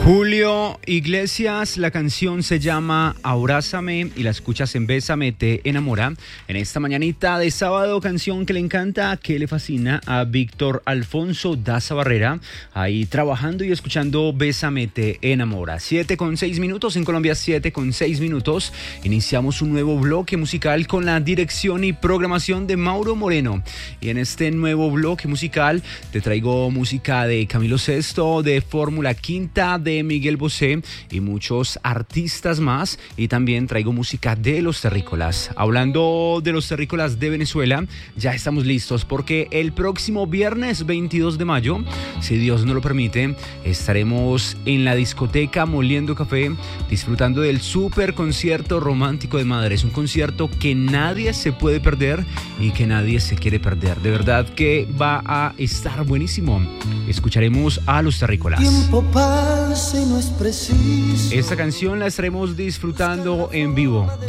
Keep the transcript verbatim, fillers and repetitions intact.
Julio Iglesias, la canción se llama Abrázame y la escuchas en Bésame Te Enamora. En esta mañanita de sábado, canción que le encanta, que le fascina a Víctor Alfonso Daza Barrera, ahí trabajando y escuchando Bésame Te Enamora. siete con seis minutos en Colombia, siete con seis minutos. Iniciamos un nuevo bloque musical con la dirección y programación de Mauro Moreno. Y en este nuevo bloque musical te traigo música de Camilo Sesto, de Fórmula Quinta, de Miguel Bosé y muchos artistas más, y también traigo música de Los Terrícolas. Hablando de Los Terrícolas de Venezuela, ya estamos listos porque el próximo viernes veintidós de mayo, si Dios nos lo permite, estaremos en la discoteca Moliendo Café disfrutando del super concierto romántico de Madres, un concierto que nadie se puede perder y que nadie se quiere perder. De verdad que va a estar buenísimo. Escucharemos a Los Terrícolas. Tiempo pasa y no es preciso. Esta canción la estaremos disfrutando en vivo.